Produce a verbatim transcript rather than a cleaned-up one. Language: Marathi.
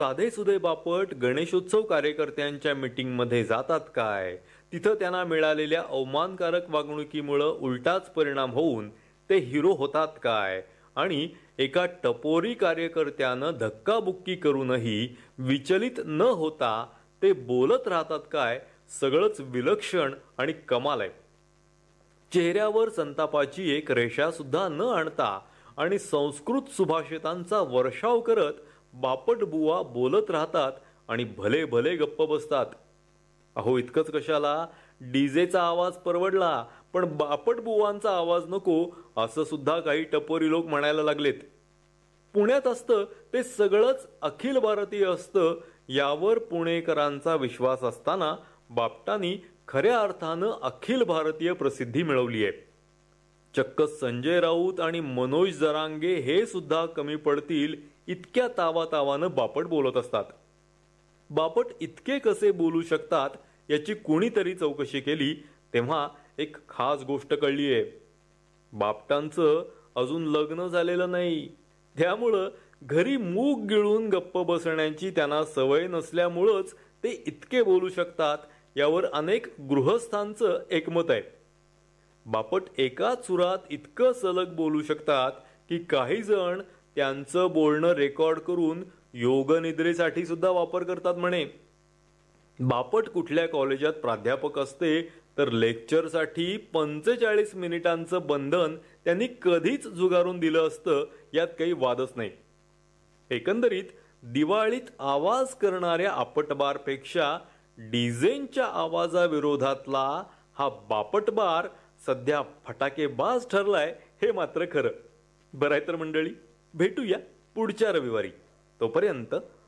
साधेसुधे बापट गणेशोत्सव कार्यकर्त्यांच्या मीटिंगमध्ये जातात काय? तिथं त्यांना मिळालेल्या अवमानकारक वागणुकीमुळे उलटाच परिणाम होऊन ते हिरो होतात काय? आणि एका टपोरी कार्यकर्त्यानं धक्काबुक्की करूनही विचलित न होता ते बोलत राहतात काय? सगळंच विलक्षण आणि कमाल आहे. चेहऱ्यावर संतापाची एक रेषा सुद्धा न आणता आणि संस्कृत सुभाषितांचा वर्षाव करत बापट बुवा बोलत राहतात आणि भले भले गप्प बसतात. अहो इतकंच कशाला, डीजेचा आवाज परवडला पण बापट बुवांचा आवाज नको असं सुद्धा काही टपोरी लोक म्हणायला लागलेत. पुण्यात असतं ते सगळंच अखिल भारतीय असतं यावर पुणेकरांचा विश्वास असताना बापटांनी खऱ्या अर्थानं अखिल भारतीय प्रसिद्धी मिळवली आहे. चक्क संजय राऊत आणि मनोज जरांगे हे सुद्धा कमी पडतील इतक्या तावातावानं बापट बोलत असतात. बापट इतके कसे बोलू शकतात याची कुणीतरी चौकशी केली तेव्हा एक खास गोष्ट कळली आहे. बापटांचं अजून लग्न झालेलं नाही, त्यामुळं घरी मूग गिळून गप्प बसण्याची त्यांना सवय नसल्यामुळंच ते इतके बोलू शकतात यावर अनेक गृहस्थांचं एकमत आहे. बापट एकाच सुरात इतकं सलग बोलू शकतात की काही जण त्यांचं बोलणं रेकॉर्ड करून योगनिद्रेसाठी सुद्धा वापर करतात म्हणे. बापट कुठल्या कॉलेजात प्राध्यापक असते तर लेक्चरसाठी पंचेचाळीस मिनिटांचं बंधन त्यांनी कधीच झुगारून दिलं असतं यात काही वादच नाही. एकंदरीत दिवाळीत आवाज करणाऱ्या आपटबारपेक्षा डीजेंच्या आवाजाविरोधातला हा बापटबार सध्या फटाकेबाज ठरलाय हे मात्र खरं. बरं आहे तर मंडळी, भेटूया पुढच्या रविवारी. तोपर्यंत